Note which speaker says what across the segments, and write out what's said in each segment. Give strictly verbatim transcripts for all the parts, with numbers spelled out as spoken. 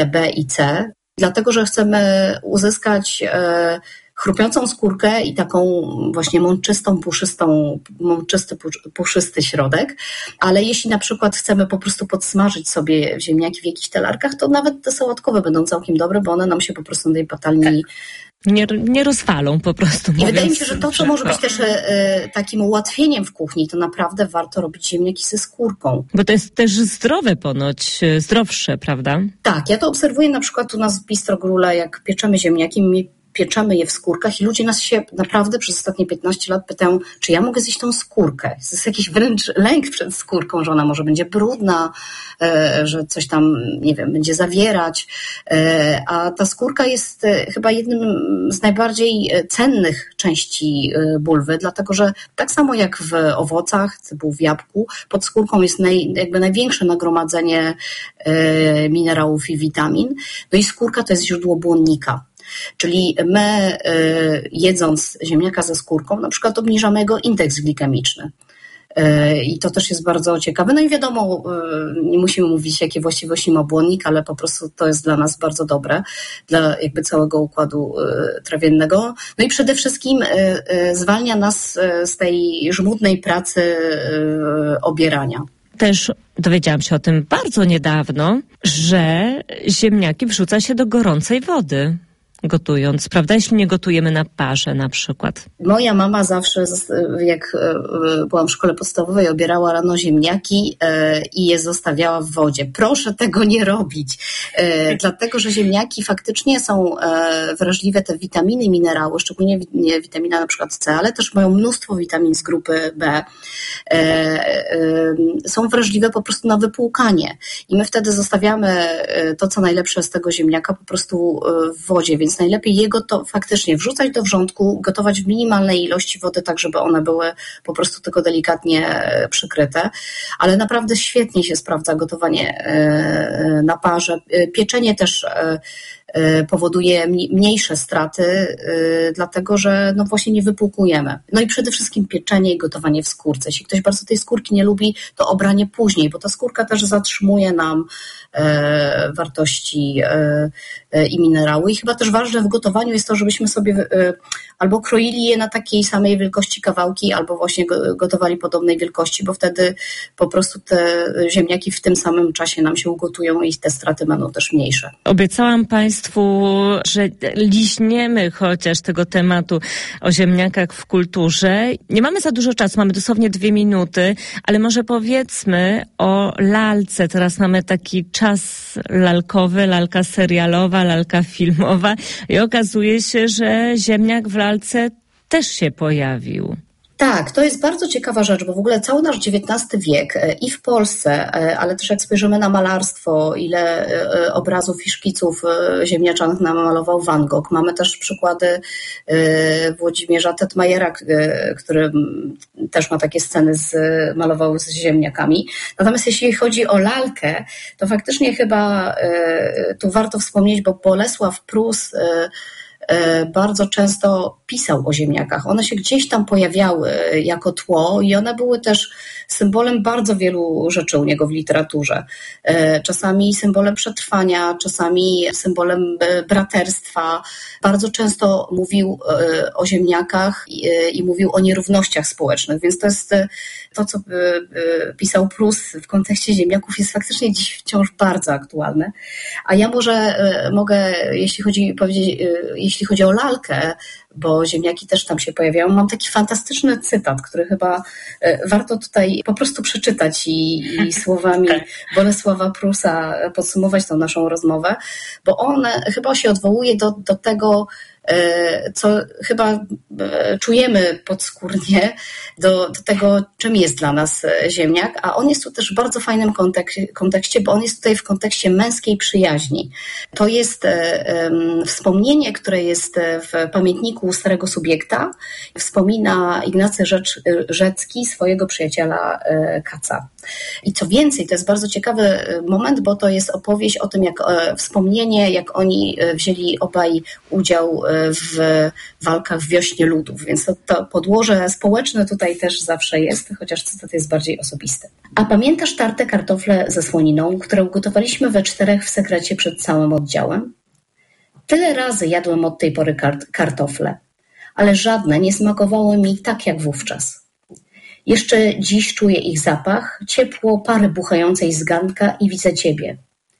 Speaker 1: B i C, dlatego że chcemy uzyskać chrupiącą skórkę i taką właśnie mączystą, puszystą, mączysty, puszysty środek, ale jeśli na przykład chcemy po prostu podsmażyć sobie ziemniaki w jakichś talarkach, to nawet te sałatkowe będą całkiem dobre, bo one nam się po prostu na tej patelni
Speaker 2: Nie, nie rozwalą po prostu.
Speaker 1: I wydaje mi się, że to, co może być też e, takim ułatwieniem w kuchni, to naprawdę warto robić ziemniaki ze skórką.
Speaker 2: Bo to jest też zdrowe ponoć, zdrowsze, prawda?
Speaker 1: Tak, ja to obserwuję na przykład u nas w Bistro Grula, jak pieczemy ziemniaki, my pieczemy je w skórkach i ludzie nas się naprawdę przez ostatnie piętnaście lat pytają, czy ja mogę zjeść tą skórkę. To jest jakiś wręcz lęk przed skórką, że ona może będzie brudna, że coś tam, nie wiem, będzie zawierać. A ta skórka jest chyba jednym z najbardziej cennych części bulwy, dlatego że tak samo jak w owocach, typu w jabłku, pod skórką jest naj, jakby największe nagromadzenie minerałów i witamin. No i skórka to jest źródło błonnika. Czyli my y, jedząc ziemniaka ze skórką na przykład obniżamy jego indeks glikemiczny. Y, I to też jest bardzo ciekawe. No i wiadomo, y, nie musimy mówić, jakie właściwości ma błonnik, ale po prostu to jest dla nas bardzo dobre, dla jakby całego układu y, trawiennego. No i przede wszystkim y, y, zwalnia nas y, z tej żmudnej pracy y, obierania.
Speaker 2: Też dowiedziałam się o tym bardzo niedawno, że ziemniaki wrzuca się do gorącej wody gotując, prawda? Jeśli nie gotujemy na parze na przykład.
Speaker 1: Moja mama zawsze, jak byłam w szkole podstawowej, obierała rano ziemniaki i je zostawiała w wodzie. Proszę tego nie robić, dlatego że ziemniaki faktycznie są wrażliwe, te witaminy, minerały, szczególnie witamina na przykład C, ale też mają mnóstwo witamin z grupy B. Są wrażliwe po prostu na wypłukanie i my wtedy zostawiamy to, co najlepsze z tego ziemniaka po prostu w wodzie, więc najlepiej je to faktycznie wrzucać do wrzątku, gotować w minimalnej ilości wody, tak żeby one były po prostu tylko delikatnie przykryte, ale naprawdę świetnie się sprawdza gotowanie na parze. Pieczenie też powoduje mniejsze straty, dlatego że no właśnie nie wypłukujemy. No i przede wszystkim pieczenie i gotowanie w skórce. Jeśli ktoś bardzo tej skórki nie lubi, to obranie później, bo ta skórka też zatrzymuje nam wartości i minerały. I chyba też ważne w gotowaniu jest to, żebyśmy sobie albo kroili je na takiej samej wielkości kawałki, albo właśnie gotowali podobnej wielkości, bo wtedy po prostu te ziemniaki w tym samym czasie nam się ugotują i te straty będą też mniejsze.
Speaker 2: Obiecałam Państwu, że liźniemy chociaż tego tematu o ziemniakach w kulturze. Nie mamy za dużo czasu, mamy dosłownie dwie minuty, ale może powiedzmy o lalce. Teraz mamy taki czas lalkowy, lalka serialowa, lalka filmowa i okazuje się, że ziemniak w lalce też się pojawił.
Speaker 1: Tak, to jest bardzo ciekawa rzecz, bo w ogóle cały nasz dziewiętnasty wiek i w Polsce, ale też jak spojrzymy na malarstwo, ile obrazów i szkiców ziemniaczanych namalował Van Gogh. Mamy też przykłady Włodzimierza Tetmajera, który też ma takie sceny, z, malował z ziemniakami. Natomiast jeśli chodzi o lalkę, to faktycznie chyba tu warto wspomnieć, bo Bolesław Prus bardzo często pisał o ziemniakach. One się gdzieś tam pojawiały jako tło i one były też symbolem bardzo wielu rzeczy u niego w literaturze. Czasami symbolem przetrwania, czasami symbolem braterstwa. Bardzo często mówił o ziemniakach i, i mówił o nierównościach społecznych, więc to jest to, co pisał Prus w kontekście ziemniaków, jest faktycznie dziś wciąż bardzo aktualne. A ja może mogę, jeśli chodzi, powiedzieć, jeśli chodzi o lalkę, bo ziemniaki też tam się pojawiają, mam taki fantastyczny cytat, który chyba warto tutaj po prostu przeczytać i, i słowami Bolesława Prusa podsumować tą naszą rozmowę, bo on chyba się odwołuje do, do tego, co chyba czujemy podskórnie, do, do tego, czym jest dla nas ziemniak, a on jest tu też w bardzo fajnym kontekście, kontekście, bo on jest tutaj w kontekście męskiej przyjaźni. To jest um, wspomnienie, które jest w pamiętniku słowniku Starego Subiekta wspomina Ignacy Rzecz, Rzecki swojego przyjaciela kaca. I co więcej, to jest bardzo ciekawy moment, bo to jest opowieść o tym, jak wspomnienie, jak oni wzięli obaj udział w walkach w Wiośnie Ludów, więc to, to podłoże społeczne tutaj też zawsze jest, chociaż cytat jest bardziej osobisty. A pamiętasz tarte kartofle ze słoniną, które ugotowaliśmy we czterech w sekrecie przed całym oddziałem? Tyle razy jadłem od tej pory kart- kartofle, ale żadne nie smakowały mi tak jak wówczas. Jeszcze dziś czuję ich zapach, ciepło pary buchającej z garnka i widzę ciebie.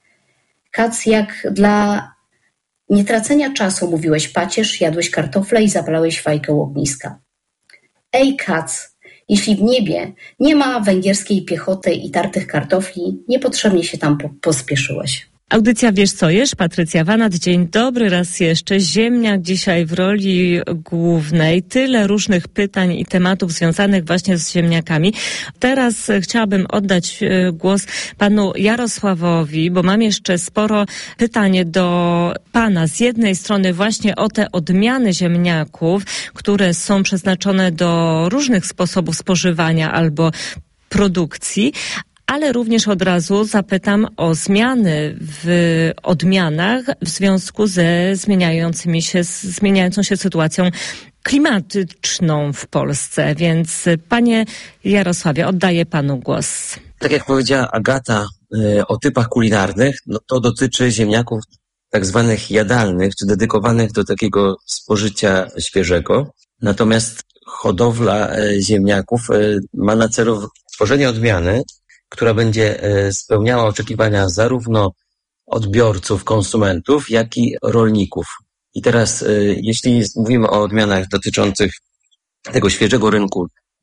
Speaker 1: Kac, jak dla nietracenia czasu mówiłeś pacierz, jadłeś kartofle i zapalałeś fajkę u ogniska. Ej, Kac, jeśli w niebie nie ma węgierskiej piechoty i tartych kartofli, niepotrzebnie się tam po- pospieszyłeś.
Speaker 2: Audycja Wiesz co jesz? Patrycja Wanat. Dzień dobry raz jeszcze. Ziemniak dzisiaj w roli głównej. Tyle różnych pytań i tematów związanych właśnie z ziemniakami. Teraz chciałabym oddać głos panu Jarosławowi, bo mam jeszcze sporo pytań do pana. Z jednej strony właśnie o te odmiany ziemniaków, które są przeznaczone do różnych sposobów spożywania albo produkcji, ale również od razu zapytam o zmiany w odmianach w związku ze zmieniającymi się, zmieniającą się sytuacją klimatyczną w Polsce. Więc panie Jarosławie, oddaję panu głos.
Speaker 3: Tak jak powiedziała Agata y, o typach kulinarnych, no to dotyczy ziemniaków tak zwanych jadalnych, czy dedykowanych do takiego spożycia świeżego. Natomiast hodowla y, ziemniaków y, ma na celu tworzenie odmiany, która będzie spełniała oczekiwania zarówno odbiorców, konsumentów, jak i rolników. I teraz, jeśli mówimy o odmianach dotyczących tego świeżego rynku,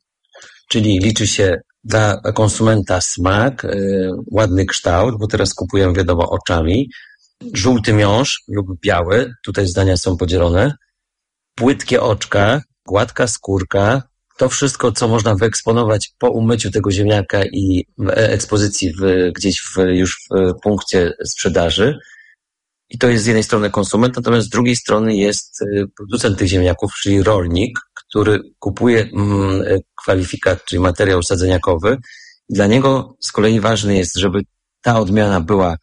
Speaker 3: czyli liczy się dla konsumenta smak, ładny kształt, bo teraz kupujemy, wiadomo, oczami, żółty miąższ lub biały, tutaj zdania są podzielone, płytkie oczka, gładka skórka, to wszystko, co można wyeksponować po umyciu tego ziemniaka i w ekspozycji w, gdzieś w, już w punkcie sprzedaży. I to jest z jednej strony konsument, natomiast z drugiej strony jest producent tych ziemniaków, czyli rolnik, który kupuje mm, kwalifikat, czyli materiał sadzeniakowy. I dla niego z kolei ważne jest, żeby ta odmiana była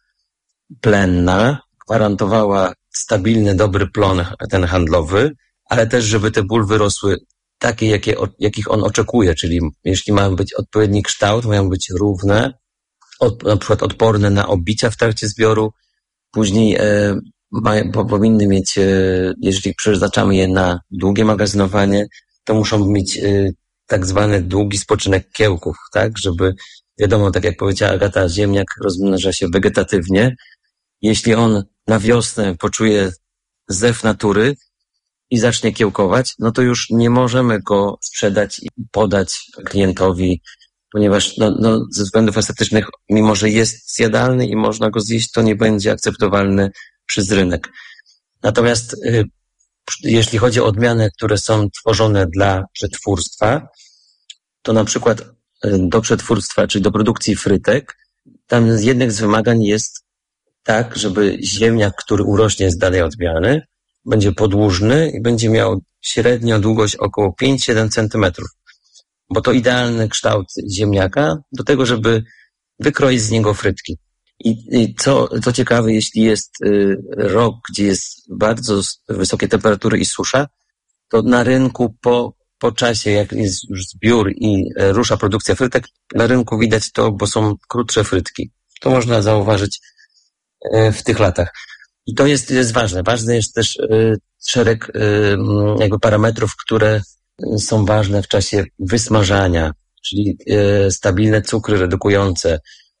Speaker 3: plenna, gwarantowała stabilny, dobry plon ten handlowy, ale też, żeby te bulwy rosły takie, jakie, jakich on oczekuje, czyli jeśli mają być odpowiedni kształt, mają być równe, od, na przykład odporne na obicia w trakcie zbioru, później e, ma, po, powinny mieć, e, jeżeli przeznaczamy je na długie magazynowanie, to muszą mieć e, tak zwany długi spoczynek kiełków, tak, żeby, wiadomo, tak jak powiedziała Agata, ziemniak rozmnaża się wegetatywnie. Jeśli on na wiosnę poczuje zew natury, i zacznie kiełkować, no to już nie możemy go sprzedać i podać klientowi, ponieważ no, no, ze względów estetycznych, mimo że jest zjadalny i można go zjeść, to nie będzie akceptowalny przez rynek. Natomiast y, jeśli chodzi o odmiany, które są tworzone dla przetwórstwa, to na przykład y, do przetwórstwa, czyli do produkcji frytek, tam z jednych z wymagań jest tak, żeby ziemniak, który urośnie z danej odmiany, będzie podłużny i będzie miał średnią długość około pięć do siedmiu centymetrów, bo to idealny kształt ziemniaka do tego, żeby wykroić z niego frytki. I, i co, co ciekawe, jeśli jest y, rok, gdzie jest bardzo wysokie temperatury i susza, to na rynku po, po czasie, jak jest już zbiór i y, rusza produkcja frytek, na rynku widać to, bo są krótsze frytki. To można zauważyć y, w tych latach. I to jest, jest ważne. Ważny jest też y, szereg y, jakby parametrów, które są ważne w czasie wysmażania, czyli y, stabilne cukry redukujące,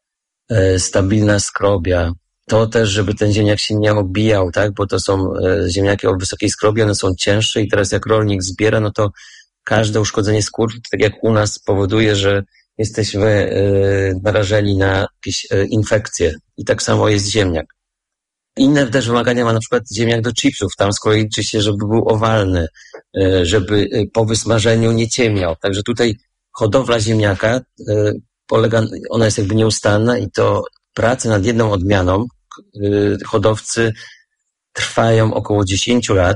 Speaker 3: y, stabilna skrobia. To też, żeby ten ziemniak się nie obijał, tak? Bo to są y, ziemniaki o wysokiej skrobie, one są cięższe i teraz jak rolnik zbiera, no to każde uszkodzenie skór, tak jak u nas, powoduje, że jesteśmy y, narażeni na jakieś y, infekcje. I tak samo jest ziemniak. Inne też wymagania ma na przykład ziemniak do chipsów. Tam z kolei liczy się, żeby był owalny, żeby po wysmażeniu nie ciemniał. Także tutaj hodowla ziemniaka polega, ona jest jakby nieustanna i to prace nad jedną odmianą hodowcy trwają około dziesięć lat.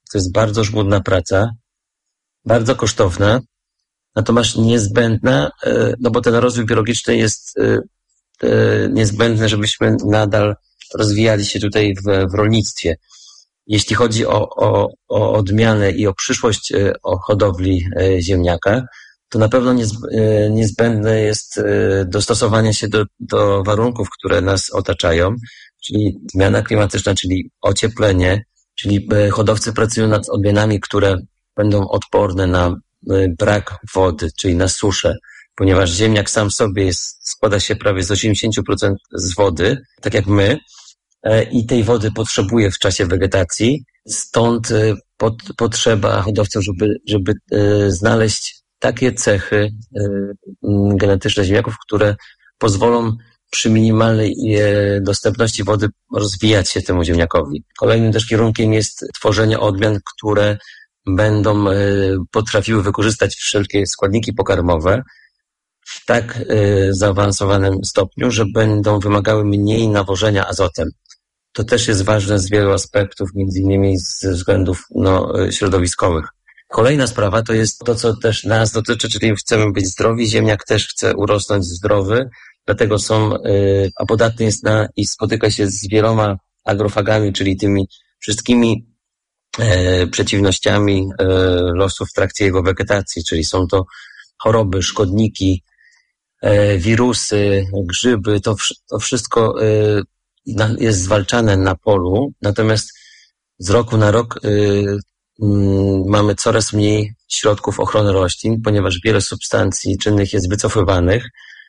Speaker 3: To jest bardzo żmudna praca, bardzo kosztowna, natomiast niezbędna, no bo ten rozwój biologiczny jest niezbędny, żebyśmy nadal rozwijali się tutaj w, w rolnictwie. Jeśli chodzi o, o, o odmianę i o przyszłość o hodowli ziemniaka, to na pewno niezbędne jest dostosowanie się do, do warunków, które nas otaczają, czyli zmiana klimatyczna, czyli ocieplenie, czyli hodowcy pracują nad odmianami, które będą odporne na brak wody, czyli na suszę, ponieważ ziemniak sam w sobie jest, składa się prawie z osiemdziesiąt procent z wody, tak jak my, i tej wody potrzebuje w czasie wegetacji. Stąd pot, potrzeba hodowców, żeby, żeby znaleźć takie cechy genetyczne ziemniaków, które pozwolą przy minimalnej dostępności wody rozwijać się temu ziemniakowi. Kolejnym też kierunkiem jest tworzenie odmian, które będą potrafiły wykorzystać wszelkie składniki pokarmowe w tak zaawansowanym stopniu, że będą wymagały mniej nawożenia azotem. To też jest ważne z wielu aspektów, między innymi ze względów no, środowiskowych. Kolejna sprawa to jest to, co też nas dotyczy, czyli chcemy być zdrowi, ziemniak też chce urosnąć zdrowy, dlatego są, a podatny jest na i spotyka się z wieloma agrofagami, czyli tymi wszystkimi e, przeciwnościami e, losu w trakcie jego wegetacji, czyli są to choroby, szkodniki, e, wirusy, grzyby, to, to wszystko e, na, jest zwalczane na polu, natomiast z roku na rok e, m, mamy coraz mniej środków ochrony roślin, ponieważ wiele substancji czynnych jest wycofywanych,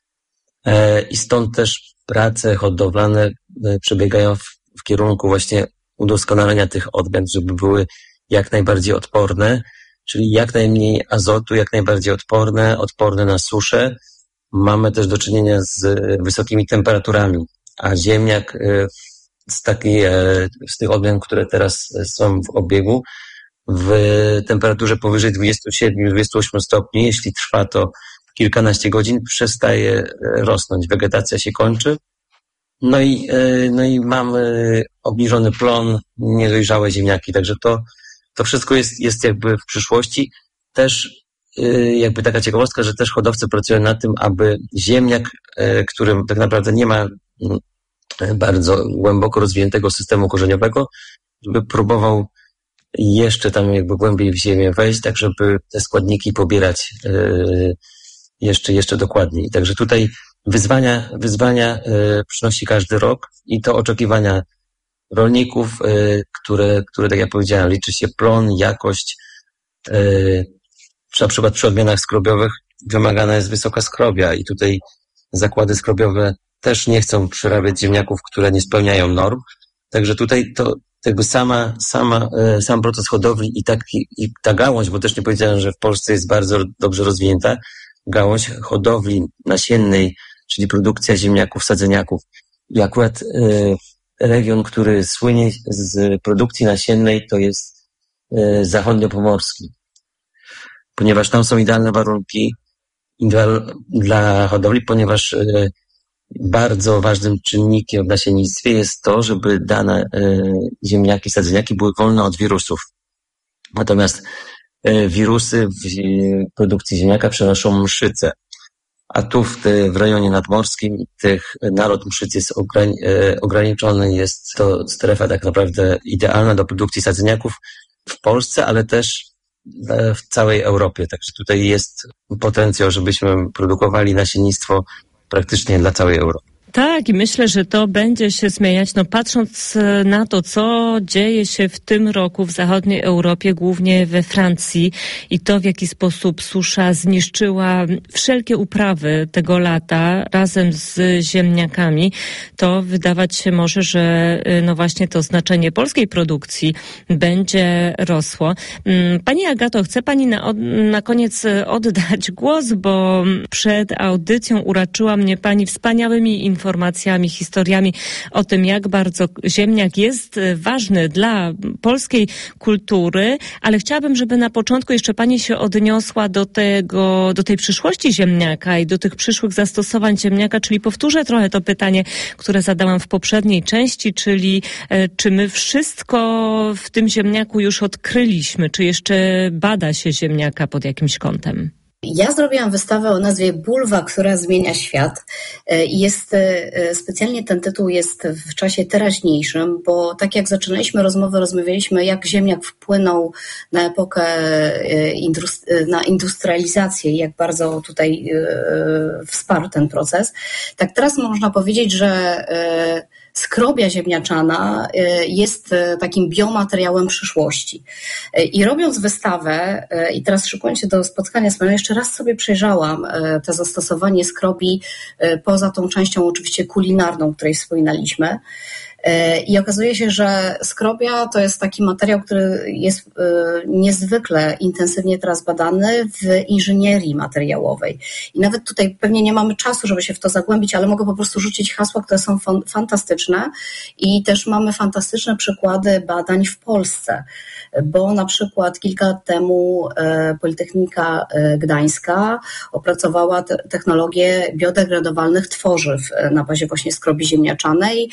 Speaker 3: i stąd też prace hodowlane przebiegają w, w kierunku właśnie udoskonalenia tych odmian, żeby były jak najbardziej odporne, czyli jak najmniej azotu, jak najbardziej odporne, odporne na suszę. Mamy też do czynienia z wysokimi temperaturami, a ziemniak z, takiej, z tych odmian, które teraz są w obiegu, w temperaturze powyżej dwadzieścia siedem do dwudziestu ośmiu stopni, jeśli trwa to kilkanaście godzin, przestaje rosnąć, wegetacja się kończy, no i, no i mamy obniżony plon, niedojrzałe ziemniaki, także to, to wszystko jest, jest jakby w przyszłości. Też jakby taka ciekawostka, że też hodowcy pracują nad tym, aby ziemniak, który tak naprawdę nie ma bardzo głęboko rozwiniętego systemu korzeniowego, żeby próbował jeszcze tam jakby głębiej w ziemię wejść, tak żeby te składniki pobierać jeszcze, jeszcze dokładniej. Także tutaj wyzwania, wyzwania y, przynosi każdy rok i to oczekiwania rolników, y, które, które, tak jak powiedziałem, liczy się plon, jakość. Y, na przykład przy odmianach skrobiowych wymagana jest wysoka skrobia i tutaj zakłady skrobiowe też nie chcą przerabiać ziemniaków, które nie spełniają norm. Także tutaj to jakby sama, sama, y, sam proces hodowli i, taki, i ta gałąź, bo też nie powiedziałem, że w Polsce jest bardzo dobrze rozwinięta, gałąź hodowli nasiennej, czyli produkcja ziemniaków, sadzeniaków. I akurat y, region, który słynie z produkcji nasiennej, to jest y, zachodniopomorski. Ponieważ tam są idealne warunki ideal, dla hodowli, ponieważ y, bardzo ważnym czynnikiem w nasiennictwie jest to, żeby dane y, ziemniaki, sadzeniaki były wolne od wirusów. Natomiast wirusy w produkcji ziemniaka przenoszą mszyce, a tu w, te, w rejonie nadmorskim tych nalot mszyc jest ograni, ograniczony, jest to strefa tak naprawdę idealna do produkcji sadzeniaków w Polsce, ale też w całej Europie. Także tutaj jest potencjał, żebyśmy produkowali nasiennictwo praktycznie dla całej Europy.
Speaker 2: Tak, i myślę, że to będzie się zmieniać. No patrząc na to, co dzieje się w tym roku w zachodniej Europie, głównie we Francji i to, w jaki sposób susza zniszczyła wszelkie uprawy tego lata razem z ziemniakami, to wydawać się może, że no właśnie to znaczenie polskiej produkcji będzie rosło. Pani Agato, chcę Pani na, na koniec oddać głos, bo przed audycją uraczyła mnie Pani wspaniałymi informacjami informacjami, historiami o tym, jak bardzo ziemniak jest ważny dla polskiej kultury, ale chciałabym, żeby na początku jeszcze Pani się odniosła do tego, do tej przyszłości ziemniaka i do tych przyszłych zastosowań ziemniaka, czyli powtórzę trochę to pytanie, które zadałam w poprzedniej części, czyli e, czy my wszystko w tym ziemniaku już odkryliśmy, czy jeszcze bada się ziemniaka pod jakimś kątem?
Speaker 1: Ja zrobiłam wystawę o nazwie Bulwa, która zmienia świat. Jest, specjalnie ten tytuł jest w czasie teraźniejszym, bo tak jak zaczynaliśmy rozmowę, rozmawialiśmy, jak ziemniak wpłynął na epokę, na industrializację i jak bardzo tutaj wsparł ten proces. Tak teraz można powiedzieć, że skrobia ziemniaczana jest takim biomateriałem przyszłości. I robiąc wystawę, i teraz szykując się do spotkania z Panią, jeszcze raz sobie przejrzałam to zastosowanie skrobi poza tą częścią oczywiście kulinarną, o której wspominaliśmy. I okazuje się, że skrobia to jest taki materiał, który jest niezwykle intensywnie teraz badany w inżynierii materiałowej. I nawet tutaj pewnie nie mamy czasu, żeby się w to zagłębić, ale mogę po prostu rzucić hasła, które są fantastyczne i też mamy fantastyczne przykłady badań w Polsce, bo na przykład kilka lat temu Politechnika Gdańska opracowała te- technologię biodegradowalnych tworzyw na bazie właśnie skrobi ziemniaczanej,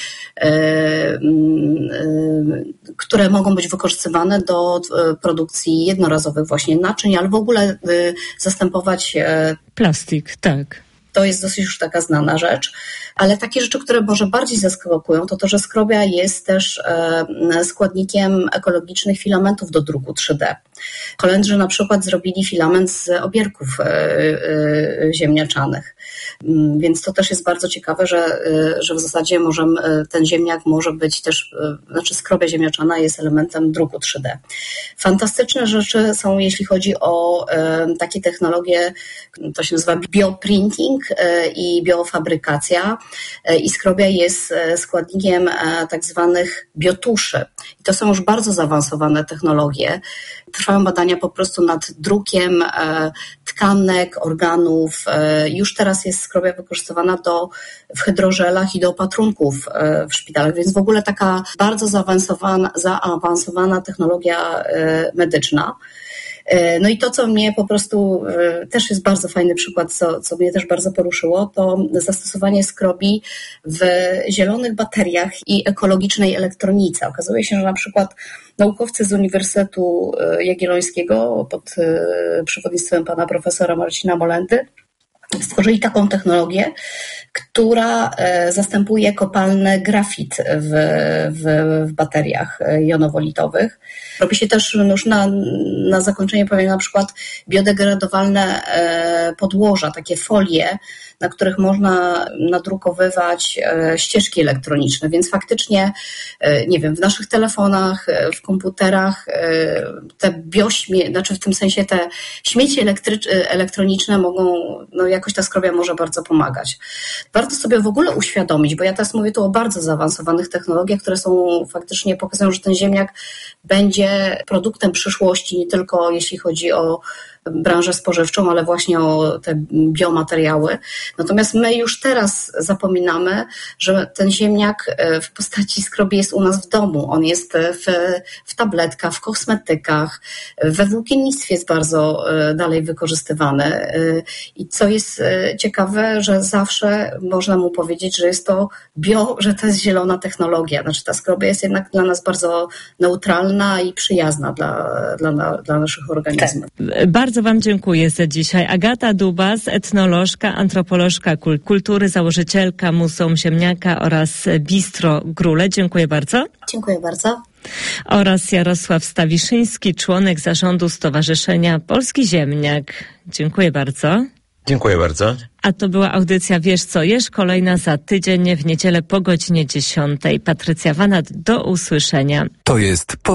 Speaker 1: które mogą być wykorzystywane do produkcji jednorazowych właśnie naczyń, ale w ogóle zastępować
Speaker 2: plastik, tak.
Speaker 1: To jest dosyć już taka znana rzecz, ale takie rzeczy, które może bardziej zaskakują, to to, że skrobia jest też składnikiem ekologicznych filamentów do druku trzy D. Holendrzy na przykład zrobili filament z obierków ziemniaczanych, więc to też jest bardzo ciekawe, że, że w zasadzie możemy, ten ziemniak może być też, znaczy skrobia ziemniaczana jest elementem druku trzy D. Fantastyczne rzeczy są, jeśli chodzi o takie technologie, to się nazywa bioprinting i biofabrykacja, i skrobia jest składnikiem tak zwanych biotuszy. I to są już bardzo zaawansowane technologie. Trwają badania po prostu nad drukiem tkanek, organów. Już teraz jest skrobia wykorzystywana do, w hydrożelach i do opatrunków w szpitalach, więc w ogóle taka bardzo zaawansowana, zaawansowana technologia medyczna. No i to, co mnie po prostu też jest bardzo fajny przykład, co, co mnie też bardzo poruszyło, to zastosowanie skrobi w zielonych bateriach i ekologicznej elektronice. Okazuje się, że na przykład naukowcy z Uniwersytetu Jagiellońskiego pod przewodnictwem pana profesora Marcina Molendy stworzyli taką technologię, która zastępuje kopalny grafit w, w, w bateriach jonowolitowych. Robi się też już na, na zakończenie powiem na przykład biodegradowalne podłoża, takie folie, na których można nadrukowywać ścieżki elektroniczne, więc faktycznie, nie wiem, w naszych telefonach, w komputerach te biośmie, znaczy w tym sensie te śmieci elektrycz- elektroniczne mogą, no jakoś ta skrobia może bardzo pomagać. Warto sobie w ogóle uświadomić, bo ja teraz mówię tu o bardzo zaawansowanych technologiach, które są faktycznie pokazują, że ten ziemniak będzie produktem przyszłości, nie tylko jeśli chodzi o branżę spożywczą, ale właśnie o te biomateriały. Natomiast my już teraz zapominamy, że ten ziemniak w postaci skrobi jest u nas w domu. On jest w, w tabletkach, w kosmetykach, we włókiennictwie jest bardzo dalej wykorzystywany. I co jest ciekawe, że zawsze można mu powiedzieć, że jest to bio, że to jest zielona technologia. Znaczy ta skrobia jest jednak dla nas bardzo neutralna i przyjazna dla, dla, dla naszych organizmów.
Speaker 2: Bardzo Wam dziękuję za dzisiaj. Agata Dubas, etnolożka, antropolożka kultury, założycielka Muzeum Ziemniaka oraz Bistro Grule. Dziękuję bardzo.
Speaker 1: Dziękuję bardzo.
Speaker 2: Oraz Jarosław Stawiszyński, członek zarządu Stowarzyszenia Polski Ziemniak. Dziękuję bardzo.
Speaker 3: Dziękuję bardzo.
Speaker 2: A to była audycja Wiesz co jesz, kolejna za tydzień w niedzielę po godzinie dziesiątej. Patrycja Wanat, do usłyszenia.
Speaker 4: To jest